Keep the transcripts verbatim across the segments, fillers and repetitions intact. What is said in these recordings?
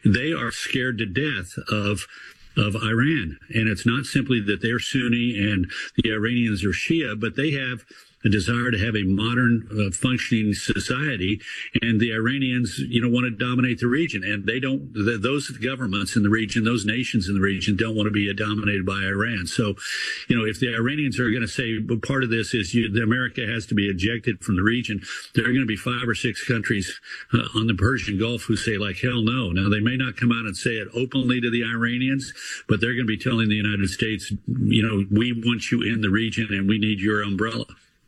they are scared to death of of Iran. And it's not simply that they're Sunni and the Iranians are Shia, but they have a desire to have a modern, uh, functioning society, and the Iranians, you know, want to dominate the region, and they don't. The, those governments in the region, those nations in the region, don't want to be dominated by Iran. So, you know, if the Iranians are going to say, well, part of this is you, the America has to be ejected from the region, there are going to be five or six countries uh, on the Persian Gulf who say, like, hell no. Now, they may not come out and say it openly to the Iranians, but they're going to be telling the United States, you know, we want you in the region and we need your umbrella.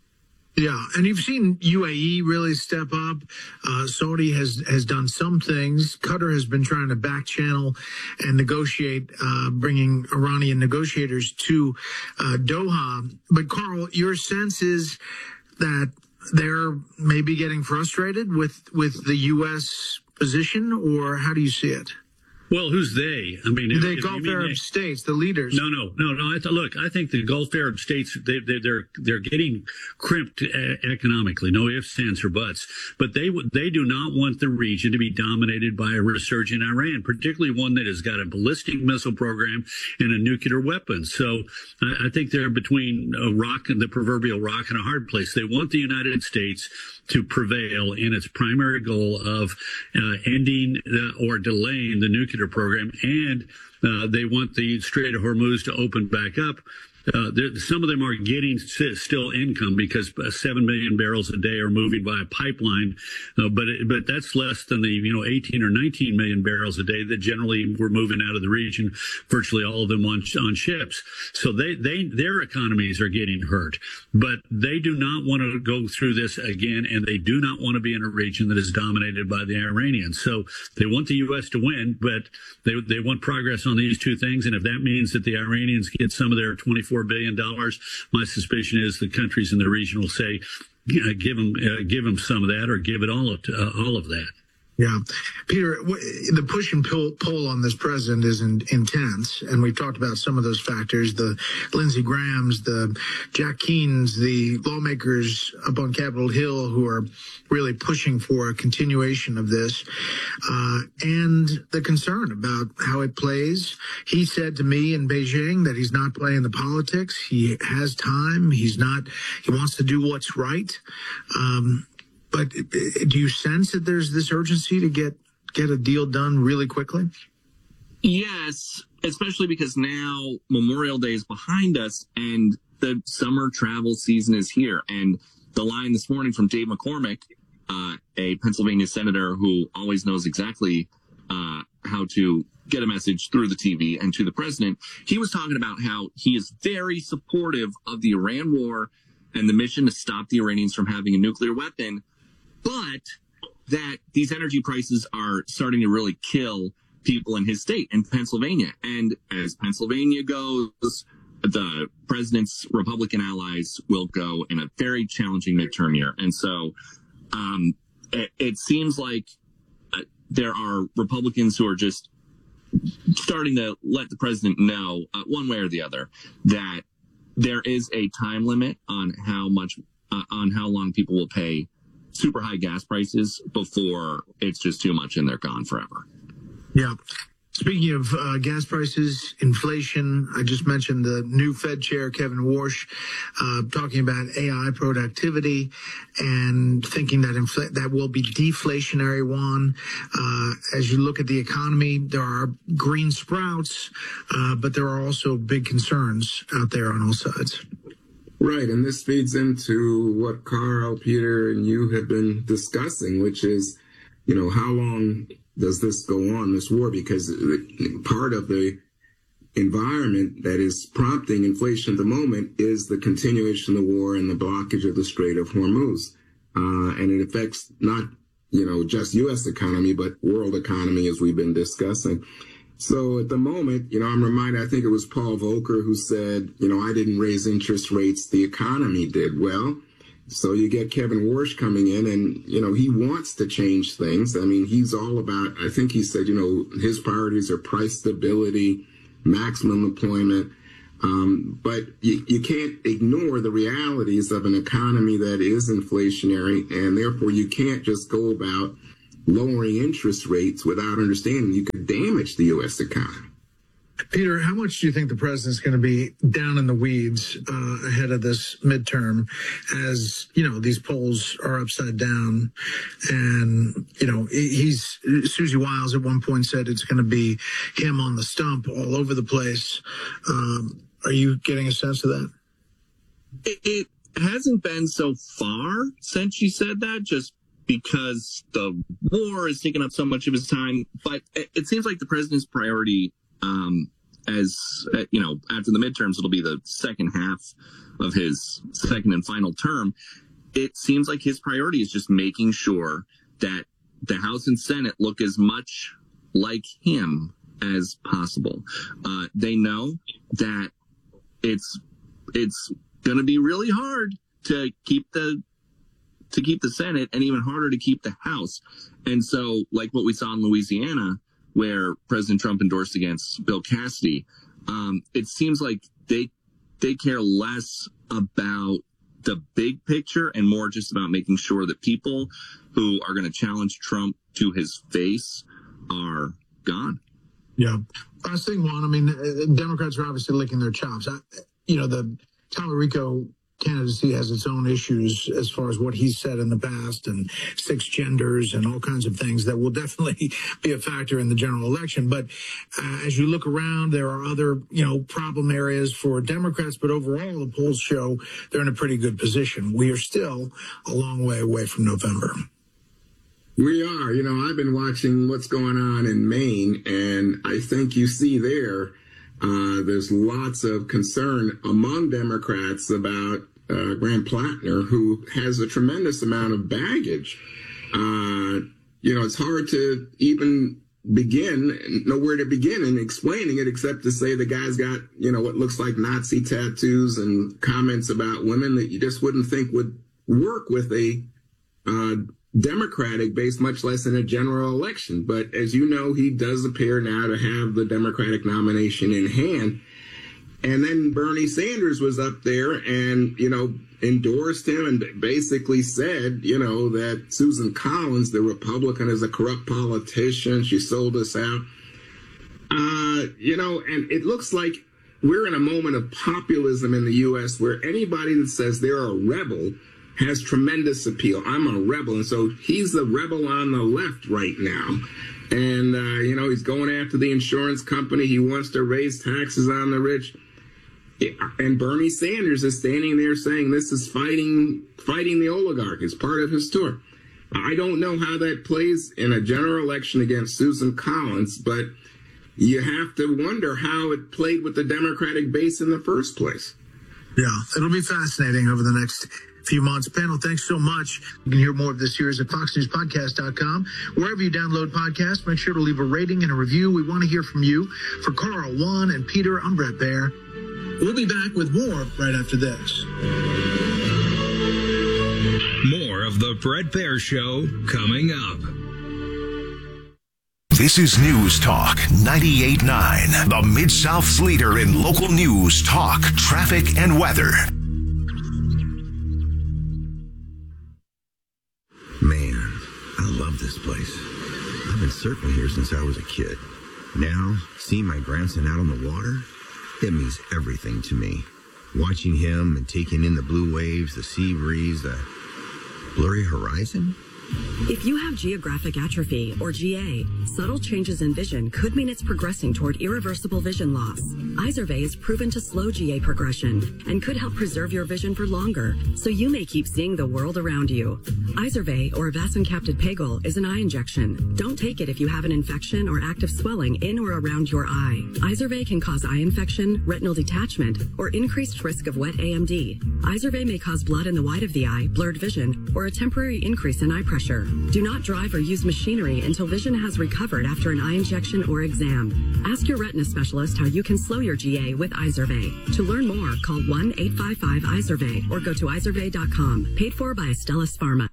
Yeah, and you've seen U A E really step up. Uh, Saudi has has done some things. Qatar has been trying to back channel and negotiate, uh, bringing Iranian negotiators to uh, Doha. But Carl, your sense is that they're maybe getting frustrated with with the U S position, or how do you see it? Well, who's they? I mean, the if, Gulf if Arab they, states, the leaders. No, no, no, no. I th- look, I think the Gulf Arab states they, they, they're they're getting crimped uh, economically. No ifs, ands, or buts. But they they do not want the region to be dominated by a resurgent Iran, particularly one that has got a ballistic missile program and a nuclear weapon. So I, I think they're between a rock and the proverbial rock and a hard place. They want the United States to prevail in its primary goal of uh, ending uh, or delaying the nuclear program, and uh, they want the Strait of Hormuz to open back up. Uh, some of them are getting still income because seven million barrels a day are moving by a pipeline, uh, but it, but that's less than the you know eighteen or nineteen million barrels a day that generally were moving out of the region. Virtually all of them on on ships. So they they their economies are getting hurt, but they do not want to go through this again, and they do not want to be in a region that is dominated by the Iranians. So they want the U S to win, but they they want progress on these two things, and if that means that the Iranians get some of their twenty-four billion dollars, my suspicion is the countries in the region will say, uh, give them, uh, give them some of that, or give it all of, uh, all of that. Yeah. Peter, the push and pull, pull on this president is in, intense, and we've talked about some of those factors, the Lindsey Grahams, the Jack Keanes, the lawmakers up on Capitol Hill who are really pushing for a continuation of this, uh, and the concern about how it plays. He said to me in Beijing that he's not playing the politics. He has time. He's not, he wants to do what's right. Um, But do you sense that there's this urgency to get get a deal done really quickly? Yes, especially because now Memorial Day is behind us and the summer travel season is here. And the line this morning from Dave McCormick, uh, a Pennsylvania senator who always knows exactly uh, how to get a message through the T V and to the president, he was talking about how he is very supportive of the Iran war and the mission to stop the Iranians from having a nuclear weapon, but that these energy prices are starting to really kill people in his state, in Pennsylvania. And as Pennsylvania goes, the president's Republican allies will go in a very challenging midterm year. And so um, it, it seems like uh, there are Republicans who are just starting to let the president know, uh, one way or the other, that there is a time limit on how much, uh, on how long people will pay super high gas prices before it's just too much and they're gone forever. Yeah. Speaking of uh, gas prices, inflation, I just mentioned the new Fed chair, Kevin Warsh, uh, talking about A I productivity and thinking that infl- that will be deflationary, Juan. Uh, as you look at the economy, there are green sprouts, uh, but there are also big concerns out there on all sides. Right, and this feeds into what Carl, Peter, and you have been discussing, which is, you know, how long does this go on, this war? Because part of the environment that is prompting inflation at the moment is the continuation of the war and the blockage of the Strait of Hormuz. Uh, and it affects not, you know, just U S economy, but world economy, as we've been discussing. So at the moment, you know, I'm reminded, I think it was Paul Volcker who said, you know, I didn't raise interest rates, the economy did. Well, so you get Kevin Warsh coming in and, you know, he wants to change things. I mean, he's all about, I think he said, you know, his priorities are price stability, maximum employment. Um, but you, you can't ignore the realities of an economy that is inflationary, and therefore you can't just go about lowering interest rates without understanding you could damage the U S economy. Peter, how much do you think the president's going to be down in the weeds uh, ahead of this midterm as, you know, these polls are upside down? And, you know, he's Susie Wiles at one point said it's going to be him on the stump all over the place. Um, are you getting a sense of that? It, it hasn't been so far since she said that, just because the war is taking up so much of his time. But it, it seems like the president's priority, um, as uh, you know, after the midterms, it'll be the second half of his second and final term. It seems like his priority is just making sure that the House and Senate look as much like him as possible. Uh, they know that it's it's going to be really hard to keep the to keep the Senate, and even harder to keep the House. And so, like what we saw in Louisiana, where President Trump endorsed against Bill Cassidy, um, it seems like they they care less about the big picture and more just about making sure that people who are going to challenge Trump to his face are gone. Yeah. Last thing, Juan, I mean, Democrats are obviously licking their chops. I, you know, the Tallarico candidacy has its own issues as far as what he's said in the past and six genders and all kinds of things that will definitely be a factor in the general election. But uh, as you look around, there are other, you know, problem areas for Democrats. But overall, the polls show they're in a pretty good position. We are still a long way away from November. We are. You know, I've been watching what's going on in Maine, and I think you see there, uh, there's lots of concern among Democrats about Uh, Graham Plattner, who has a tremendous amount of baggage. Uh, you know, it's hard to even begin, know where to begin in explaining it, except to say the guy's got, you know, what looks like Nazi tattoos and comments about women that you just wouldn't think would work with a uh, Democratic base, much less in a general election. But as you know, he does appear now to have the Democratic nomination in hand. And then Bernie Sanders was up there and, you know, endorsed him and basically said, you know, that Susan Collins, the Republican, is a corrupt politician. She sold us out. Uh, you know, and it looks like we're in a moment of populism in the U S where anybody that says they're a rebel has tremendous appeal. I'm a rebel. And so he's the rebel on the left right now. And, uh, you know, he's going after the insurance company. He wants to raise taxes on the rich. And Bernie Sanders is standing there saying this is fighting fighting the oligarch as part of his tour. I don't know how that plays in a general election against Susan Collins, but you have to wonder how it played with the Democratic base in the first place. Yeah, it'll be fascinating over the next few months. Panel, thanks so much. You can hear more of this series at fox news podcast dot com. Wherever you download podcasts, make sure to leave a rating and a review. We want to hear from you. For Carl, Juan, and Peter, I'm Brett Baer. We'll be back with more right after this. More of the Brett Baer Show coming up. This is News Talk ninety-eight point nine, the Mid-South's leader in local news, talk, traffic, and weather. Man, I love this place. I've been surfing here since I was a kid. Now, seeing my grandson out on the water, it means everything to me. Watching him and taking in the blue waves, the sea breeze, the blurry horizon. If you have geographic atrophy, or G A, subtle changes in vision could mean it's progressing toward irreversible vision loss. Izervay is proven to slow G A progression and could help preserve your vision for longer, so you may keep seeing the world around you. Izervay, or vasoconstricted pagel, is an eye injection. Don't take it if you have an infection or active swelling in or around your eye. Izervay can cause eye infection, retinal detachment, or increased risk of wet A M D. Izervay may cause blood in the white of the eye, blurred vision, or a temporary increase in eye pressure. Do not drive or use machinery until vision has recovered after an eye injection or exam. Ask your retina specialist how you can slow your G A with Izervay. To learn more, call one eight five five Izervay or go to izervay dot com. Paid for by Astellas Pharma.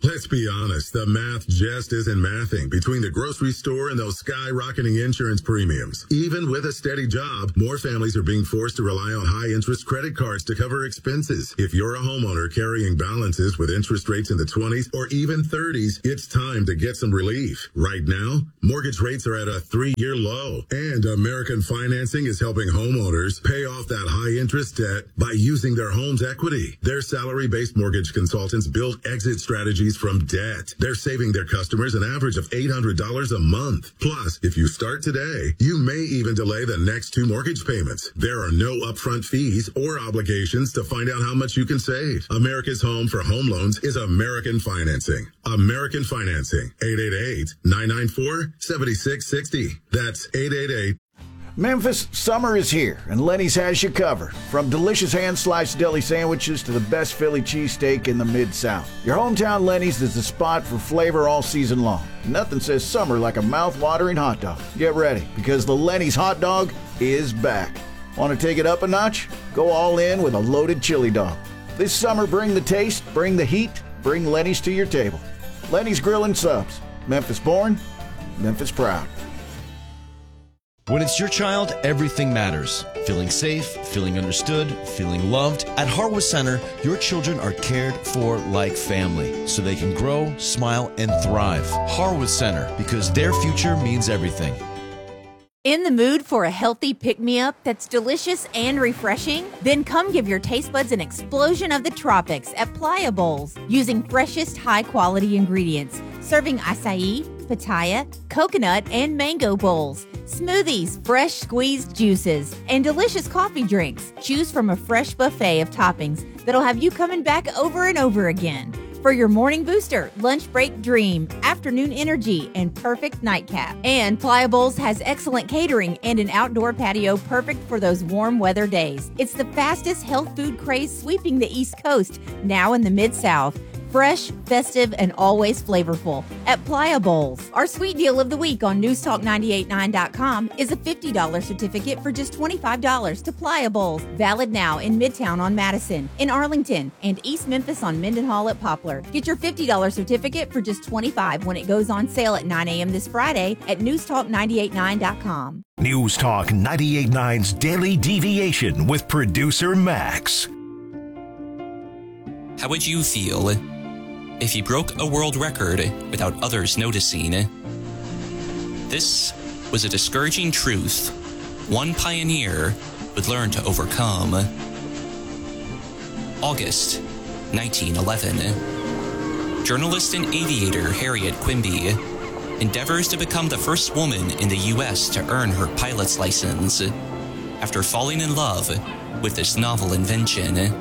Let's be honest, the math just isn't mathing between the grocery store and those skyrocketing insurance premiums. Even with a steady job, more families are being forced to rely on high-interest credit cards to cover expenses. If you're a homeowner carrying balances with interest rates in the twenties or even thirties, it's time to get some relief. Right now, mortgage rates are at a three-year low, and American Financing is helping homeowners pay off that high-interest debt by using their home's equity. Their salary-based mortgage consultants build exit strategies from debt. They're saving their customers an average of eight hundred dollars a month. Plus, if you start today, you may even delay the next two mortgage payments. There are no upfront fees or obligations to find out how much you can save. America's home for home loans is American Financing. American Financing, eight eight eight, nine nine four, seven six six zero. That's eight eight eight. Memphis, summer is here, and Lenny's has you covered. From delicious hand-sliced deli sandwiches to the best Philly cheesesteak in the Mid-South. Your hometown Lenny's is the spot for flavor all season long. Nothing says summer like a mouth-watering hot dog. Get ready, because the Lenny's hot dog is back. Want to take it up a notch? Go all in with a loaded chili dog. This summer, bring the taste, bring the heat, bring Lenny's to your table. Lenny's Grill and Subs. Memphis born, Memphis proud. When it's your child, everything matters. Feeling safe, feeling understood, feeling loved. At Harwood Center, your children are cared for like family, so they can grow, smile, and thrive. Harwood Center, because their future means everything. In the mood for a healthy pick-me-up that's delicious and refreshing? Then come give your taste buds an explosion of the tropics at Playa Bowls. Using freshest, high-quality ingredients. Serving acai, pitaya, coconut, and mango bowls. Smoothies, fresh squeezed juices, and delicious coffee drinks. Choose from a fresh buffet of toppings that'll have you coming back over and over again. For your morning booster, lunch break dream, afternoon energy, and perfect nightcap. And Playa Bowls has excellent catering and an outdoor patio perfect for those warm weather days. It's the fastest health food craze sweeping the East Coast, now in the Mid-South. Fresh, festive, and always flavorful at Playa Bowls. Our sweet deal of the week on news talk nine eight nine dot com is a fifty dollars certificate for just twenty-five dollars to Playa Bowls. Valid now in Midtown on Madison, in Arlington, and East Memphis on Mendenhall at Poplar. Get your fifty dollars certificate for just twenty-five dollars when it goes on sale at nine a.m. this Friday at news talk nine eight nine dot com. News Talk ninety-eight point nine's Daily Deviation with producer Max. How would you feel if you broke a world record without others noticing? This was a discouraging truth one pioneer would learn to overcome. August nineteen eleven. Journalist and aviator Harriet Quimby endeavors to become the first woman in the U S to earn her pilot's license after falling in love with this novel invention.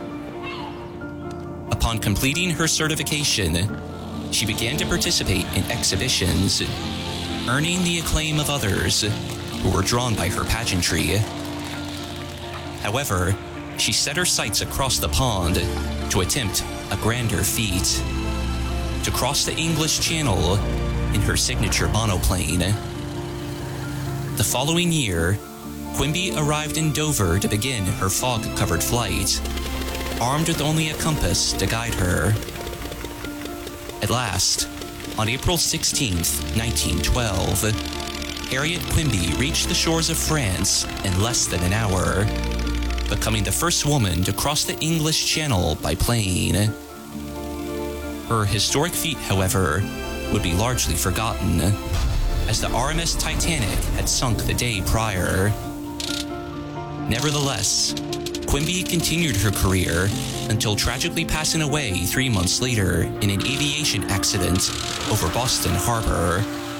Upon completing her certification, she began to participate in exhibitions, earning the acclaim of others who were drawn by her pageantry. However, she set her sights across the pond to attempt a grander feat, to cross the English Channel in her signature monoplane. The following year, Quimby arrived in Dover to begin her fog-covered flight, armed with only a compass to guide her. At last, on April sixteenth, nineteen twelve, Harriet Quimby reached the shores of France in less than an hour, becoming the first woman to cross the English Channel by plane. Her historic feat, however, would be largely forgotten, as the R M S Titanic had sunk the day prior. Nevertheless, Quimby continued her career until tragically passing away three months later in an aviation accident over Boston Harbor.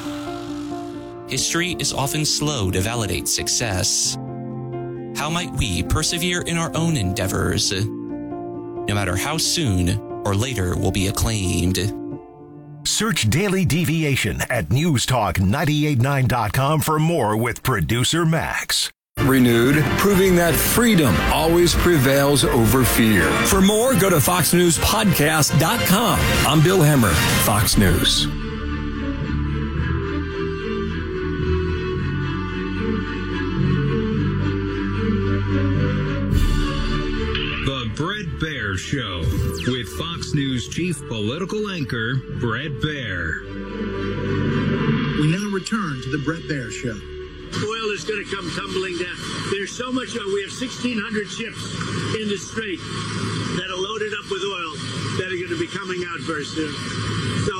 History is often slow to validate success. How might we persevere in our own endeavors, no matter how soon or later we'll be acclaimed? Search Daily Deviation at news talk nine eight nine dot com for more with producer Max. Renewed, proving that freedom always prevails over fear. For more, go to fox news podcast dot com. I'm Bill Hemmer, Fox News. The Bret Baier Show with Fox News chief political anchor, Bret Baier. We now return to the Bret Baier Show. Oil is going to come tumbling down. There's so much oil. We have sixteen hundred ships in the strait that are loaded up with oil that are going to be coming out very soon. So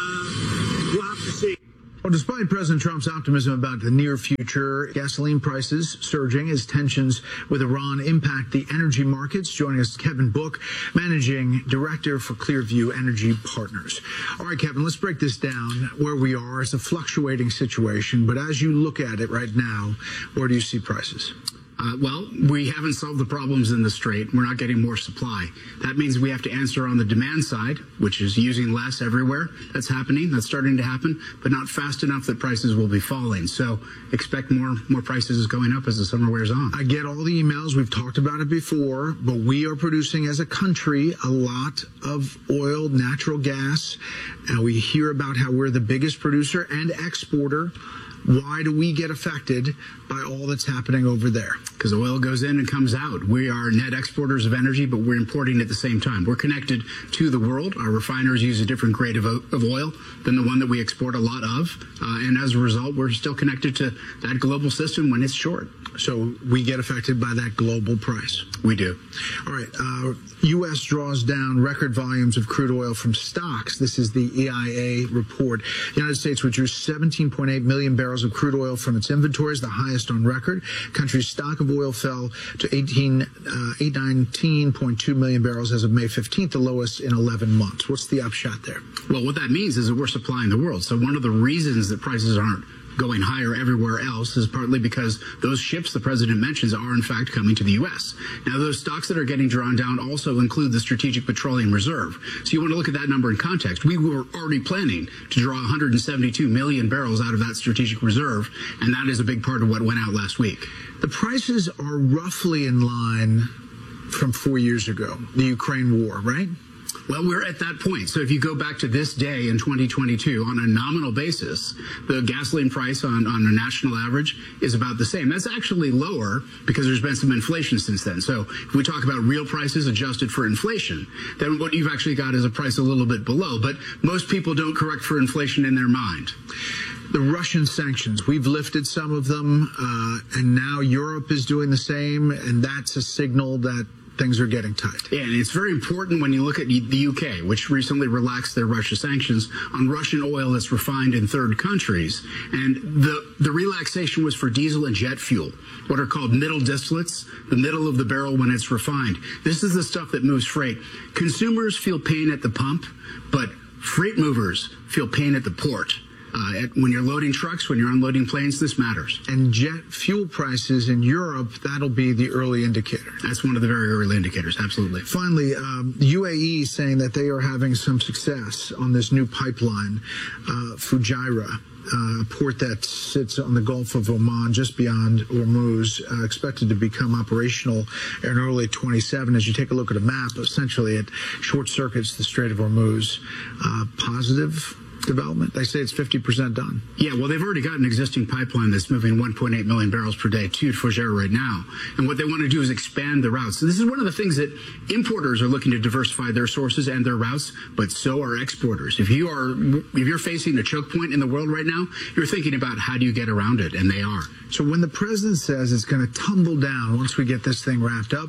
uh, we'll have to see. Well, despite President Trump's optimism about the near future, gasoline prices surging as tensions with Iran impact the energy markets. Joining us, Kevin Book, Managing Director for Clearview Energy Partners. All right, Kevin, let's break this down. Where we are is a fluctuating situation, but as you look at it right now, where do you see prices? Uh, well, we haven't solved the problems in the Strait. We're not getting more supply. That means we have to answer on the demand side, which is using less everywhere. That's happening. That's starting to happen, but not fast enough that prices will be falling. So expect more more prices going up as the summer wears on. I get all the emails. We've talked about it before, but we are producing as a country a lot of oil, natural gas, and we hear about how we're the biggest producer and exporter. Why do we get affected by all that's happening over there? Because oil goes in and comes out. We are net exporters of energy, but we're importing at the same time. We're connected to the world. Our refiners use a different grade of, of oil than the one that we export a lot of. Uh, and as a result, we're still connected to that global system when it's short. So we get affected by that global price. We do. All right. Uh, U S draws down record volumes of crude oil from stocks. This is the E I A report. The United States withdrew seventeen point eight million barrels of crude oil from its inventories, the highest on record. Country's stock of oil fell to eight hundred nineteen point two million barrels as of May fifteenth, the lowest in eleven months. What's the upshot there? Well, what that means is that we're supplying the world. So one of the reasons that prices aren't going higher everywhere else is partly because those ships the president mentions are in fact coming to the U S. Now, those stocks that are getting drawn down also include the Strategic Petroleum Reserve. So you want to look at that number in context. We were already planning to draw one hundred seventy-two million barrels out of that Strategic Reserve, and that is a big part of what went out last week. The prices are roughly in line from four years ago, the Ukraine war, right? Well, we're at that point. So if you go back to this day in twenty twenty-two, on a nominal basis, the gasoline price on, on a national average is about the same. That's actually lower because there's been some inflation since then. So if we talk about real prices adjusted for inflation, then what you've actually got is a price a little bit below. But most people don't correct for inflation in their mind. The Russian sanctions, we've lifted some of them, uh, and now Europe is doing the same, and that's a signal that things are getting tight. Yeah, and it's very important when you look at the U K, which recently relaxed their Russia sanctions on Russian oil that's refined in third countries. And the, the relaxation was for diesel and jet fuel, what are called middle distillates, the middle of the barrel when it's refined. This is the stuff that moves freight. Consumers feel pain at the pump, but freight movers feel pain at the port. Uh, at, when you're loading trucks, when you're unloading planes, this matters. And jet fuel prices in Europe, that'll be the early indicator. That's one of the very early indicators, absolutely. Finally, um, U A E saying that they are having some success on this new pipeline, uh, Fujairah. Uh, a port that sits on the Gulf of Oman, just beyond Hormuz, uh, expected to become operational in early twenty-seven. As you take a look at a map, essentially it short circuits the Strait of Hormuz. Uh, positive development. They say it's fifty percent done. Yeah, well, they've already got an existing pipeline that's moving one point eight million barrels per day to Fujairah right now. And what they want to do is expand the routes. So this is one of the things that importers are looking to diversify their sources and their routes, but so are exporters. If you are, if you're facing a choke point in the world right now, you're thinking about how do you get around it, and they are. So when the president says it's going to tumble down once we get this thing wrapped up,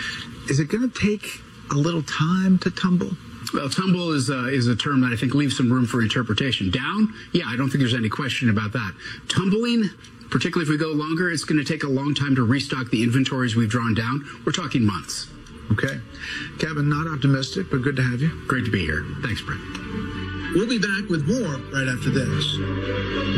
is it going to take a little time to tumble? Well, tumble is uh, is a term that I think leaves some room for interpretation. Down? Yeah, I don't think there's any question about that. Tumbling, particularly if we go longer, it's going to take a long time to restock the inventories we've drawn down. We're talking months. Okay. Kevin, not optimistic, but good to have you. Great to be here. Thanks, Brett. We'll be back with more right after this.